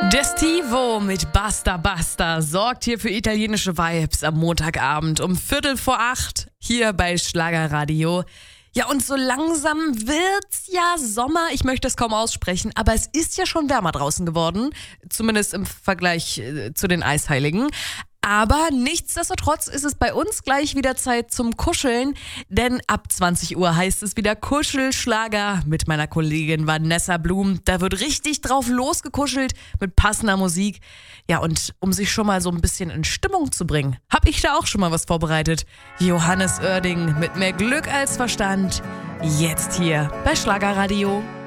Der Stivo mit Basta Basta sorgt hier für italienische Vibes am Montagabend um 7:45 hier bei Schlagerradio. Ja, und so langsam wird's ja Sommer. Ich möchte es kaum aussprechen, aber es ist ja schon wärmer draußen geworden. Zumindest im Vergleich zu den Eisheiligen. Aber nichtsdestotrotz ist es bei uns gleich wieder Zeit zum Kuscheln, denn ab 20 Uhr heißt es wieder Kuschelschlager mit meiner Kollegin Vanessa Blum. Da wird richtig drauf losgekuschelt mit passender Musik. Ja, und um sich schon mal so ein bisschen in Stimmung zu bringen, habe ich da auch schon mal was vorbereitet. Johannes Oerding mit mehr Glück als Verstand, jetzt hier bei Schlagerradio.